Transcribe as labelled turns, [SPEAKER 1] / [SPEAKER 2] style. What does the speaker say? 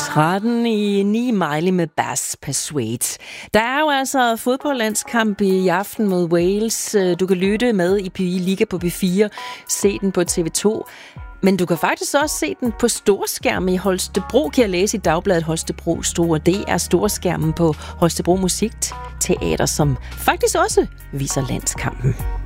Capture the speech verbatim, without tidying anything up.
[SPEAKER 1] tretten i ni Miley med Bass Persuade. Der er jo altså fodboldlandskamp i aften mod Wales. Du kan lytte med i Liga på B fire, se den på T V to. Men du kan faktisk også se den på storskærm i Holstebro, kan jeg læse i Dagbladet Holstebro Store. Det er storskærmen på Holstebro Musikteater, som faktisk også viser landskampen.